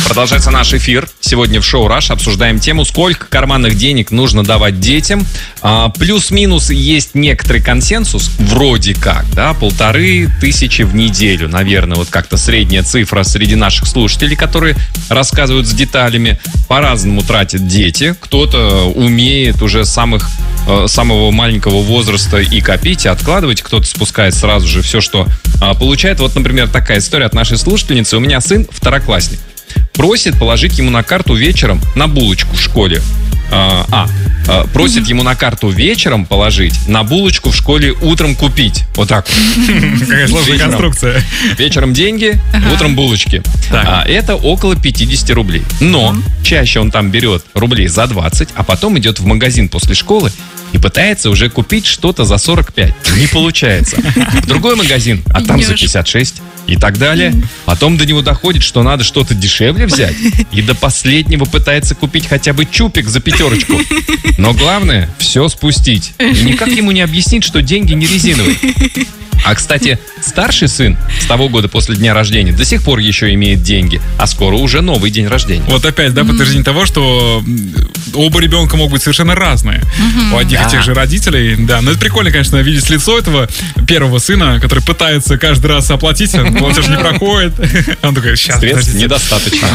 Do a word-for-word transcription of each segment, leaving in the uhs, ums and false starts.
Продолжается наш эфир. Сегодня в шоу «Раш» обсуждаем тему, сколько карманных денег нужно давать детям. А, плюс-минус есть некоторый консенсус, вроде как, да, полторы тысячи в неделю, наверное, вот как-то средняя цифра среди наших слушателей, которые рассказывают с деталями. По-разному тратят дети. Кто-то умеет уже с самых, э, самого маленького возраста и копить, и откладывать. Кто-то спускает сразу же все, что э, получает. Вот, например, такая история от нашей слушательницы. У меня сын второклассник. Просит положить ему на карту вечером на булочку в школе. А, а, а просит mm-hmm. ему на карту вечером положить, на булочку в школе утром купить. Вот так вот. Какая сложная конструкция. Вечером деньги, утром булочки. А, это около пятьдесят рублей. Но чаще он там берет рублей за двадцать, а потом идет в магазин после школы и пытается уже купить что-то за сорок пять. Не получается. В другой магазин, а там за пятьдесят шесть. И так далее. Потом до него доходит, что надо что-то дешевле взять. И до последнего пытается купить хотя бы чупик за пятерочку. Но главное, все спустить. И никак ему не объяснить, что деньги не резиновые. А, кстати, старший сын с того года после дня рождения до сих пор еще имеет деньги, а скоро уже новый день рождения. Вот опять, да, подтверждение mm-hmm. того, что оба ребенка могут быть совершенно разные. Mm-hmm. У одних да. и тех же родителей, да. Но это прикольно, конечно, видеть лицо этого первого сына, который пытается каждый раз оплатить, платеж не проходит. Он такой, сейчас, средств недостаточно.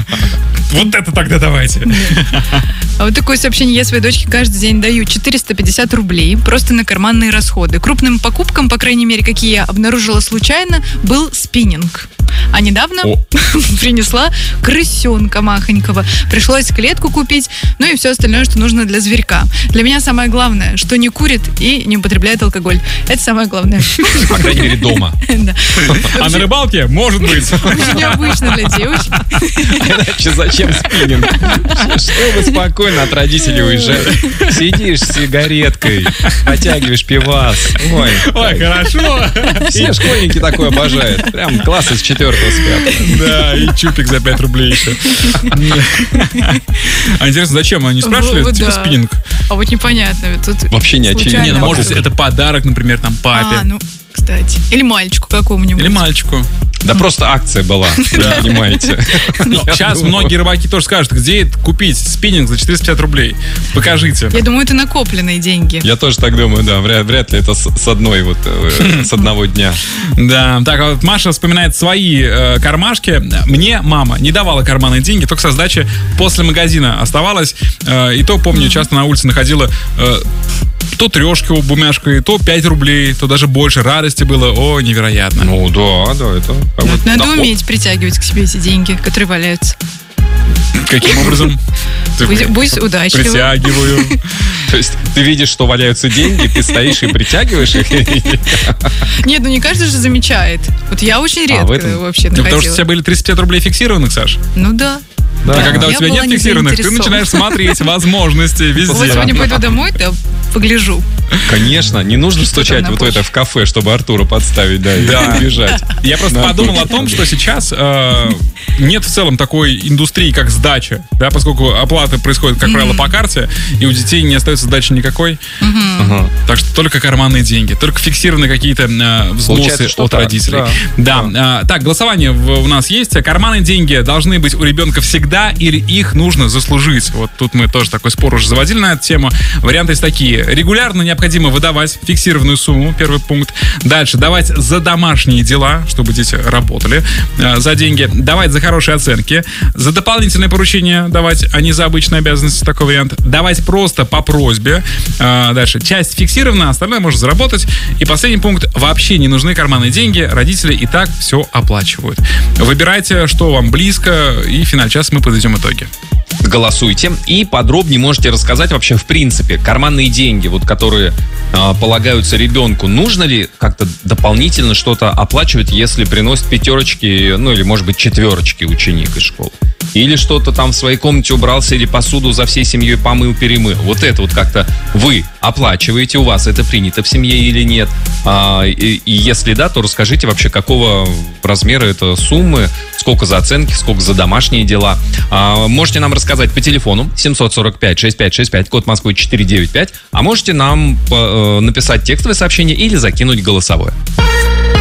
Вот это тогда давайте. А вот такое сообщение. Я своей дочке каждый день даю четыреста пятьдесят рублей просто на карманные расходы. Крупным покупкам, по крайней мере, какие я обнаружила случайно, был спиннинг. А недавно принесла крысенка махонького. Пришлось клетку купить, ну и все остальное, что нужно для зверька. Для меня самое главное, что не курит и не употребляет алкоголь. Это самое главное. По крайней мере, дома. А на рыбалке? Может быть. Очень необычно для девочек. Иначе зачем спиннинг? Чтобы спокойно от родителей уезжать. Сидишь с сигареткой, потягиваешь пивас. Ой, Ой, хорошо. Все школьники такое обожают. Прям классы с четвертого спят. Да, и чупик за пять рублей еще. А интересно, зачем? Они спрашивали, Вот, типа да. спиннинг? А вот непонятно. Тут Вообще не очевидно. случайно Не, ну может покупка. это подарок, например, там папе. А, ну, кстати. Или мальчику какому-нибудь. Или мальчику. Да просто акция была, понимаете. Сейчас многие рыбаки тоже скажут, где купить спиннинг за четыреста пятьдесят рублей. Покажите. Я думаю, это накопленные деньги. Я тоже так думаю, да, вряд, вряд ли это с, с одной вот, э, с одного дня. Да, так, а вот Маша вспоминает свои э, кармашки. Мне мама не давала карманные деньги, только со сдачи после магазина оставалась. Э, и то, помню, часто на улице находила э, то трешку бумяжкой, то пять рублей, то даже больше. Радости было, о, невероятно. Ну да, да, это... как бы Надо доход. уметь притягивать к себе эти деньги, которые валяются. Каким образом? Будь, будь удачливым. Притягиваю. То есть ты видишь, что валяются деньги, ты стоишь и притягиваешь их? Нет, ну не каждый же замечает. Вот я очень редко А, в этом? вообще Ну, находила. потому что у тебя были тридцать пять рублей фиксированных, Саш. Ну да. Да. А когда у Я тебя была нет не фиксированных, ты заинтересована. начинаешь смотреть возможности везде. Вот сегодня пойду домой, то погляжу. Конечно, не нужно стучать на вот в почве. это в кафе, чтобы Артура подставить, да, Да. и бежать. Я просто Да, подумал точно. о том, что сейчас э, нет в целом такой индустрии, как сдача, да, поскольку оплата происходит, как правило, по карте, и у детей не остается сдачи никакой. Ага. Так что только карманные деньги, только фиксированные какие-то э, взносы Получается, что от так, родителей. Да. Э, так, голосование в- у нас есть. Карманные деньги должны быть у ребенка всегда или их нужно заслужить? Вот тут мы тоже такой спор уже заводили на эту тему. Варианты есть такие. Регулярно необходимо выдавать фиксированную сумму, первый пункт. Дальше, давать за домашние дела, чтобы дети работали э, за деньги. Давать за хорошие оценки. За дополнительные поручения давать, а не за обычные обязанности, такой вариант. Давать просто по просьбе. Э, дальше, часть фиксирована, остальное можно заработать. И последний пункт. Вообще не нужны карманные деньги. Родители и так все оплачивают. Выбирайте, что вам близко, и в финале часа мы подведем итоги. Голосуйте и подробнее можете рассказать вообще в принципе карманные деньги, вот которые э, полагаются ребенку. Нужно ли как-то дополнительно что-то оплачивать, если приносит пятерочки, ну или может быть четверочки ученик из школы? Или что-то там в своей комнате убрался, или посуду за всей семьей помыл, перемыл. Вот это вот как-то вы оплачиваете, у вас это принято в семье или нет? А, и, и если да, то расскажите вообще, какого размера это суммы, сколько за оценки, сколько за домашние дела. А, можете нам рассказать по телефону семь сорок пять шестьдесят пять шестьдесят пять, код Москвы четыреста девяносто пять, а можете нам э, написать текстовое сообщение или закинуть голосовое.